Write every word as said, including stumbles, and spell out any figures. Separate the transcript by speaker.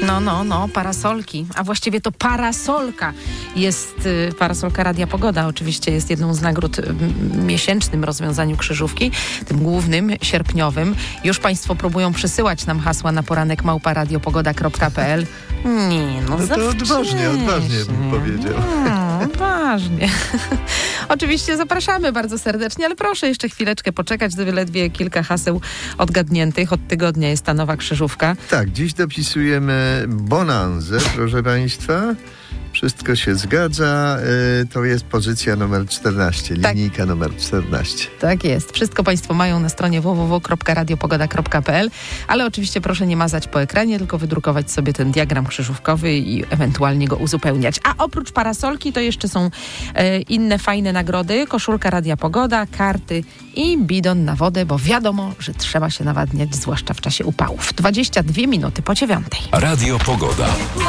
Speaker 1: No, no, no, parasolki, a właściwie to parasolka jest, y, parasolka Radia Pogoda oczywiście jest jedną z nagród w miesięcznym rozwiązaniu krzyżówki, tym głównym, sierpniowym. Już Państwo próbują przysyłać nam hasła na poranek małpa radiopogoda kropka p l. Nie, no,
Speaker 2: no to odważnie, odważnie bym powiedział.
Speaker 1: No, odważnie. Oczywiście zapraszamy bardzo serdecznie, ale proszę jeszcze chwileczkę poczekać, zaledwie kilka haseł odgadniętych. Od tygodnia jest ta nowa krzyżówka.
Speaker 2: Tak, dziś dopisujemy bonanzę, proszę Państwa. Wszystko się zgadza. Yy, to jest pozycja numer czternaście,
Speaker 1: Tak.
Speaker 2: linijka numer czternaście.
Speaker 1: Tak jest. Wszystko Państwo mają na stronie w w w kropka radiopogoda kropka p l, ale oczywiście proszę nie mazać po ekranie, tylko wydrukować sobie ten diagram krzyżówkowy i ewentualnie go uzupełniać. A oprócz parasolki to jeszcze są e, inne fajne nagrody. Koszulka Radia Pogoda, karty i bidon na wodę, bo wiadomo, że trzeba się nawadniać, zwłaszcza w czasie upałów. dwadzieścia dwie minuty po dziewiątej.
Speaker 3: Radio Pogoda.